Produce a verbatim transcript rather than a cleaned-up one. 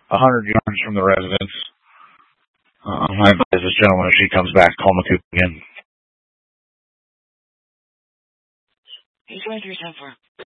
a hundred yards from the residence. Uh, I advise this gentleman, if she comes back, call McCoop again. He's ready to for.